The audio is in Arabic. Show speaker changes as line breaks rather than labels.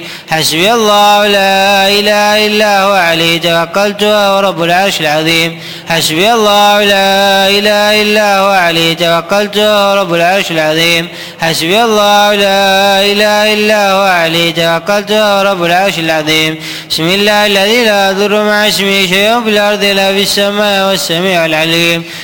حسبي الله لا إله إلا هو عليه توكلت وهو رب العرش العظيم. حسبي الله لا إله إلا هو عليه توكلت وهو رب العرش العظيم. حسبي الله لا إله إلا هو عليه توكلت وهو رب العرش العظيم. بسم الله الذي لا يضر مع اسمه شيء في الأرض ولا في السماء والسميع العليم.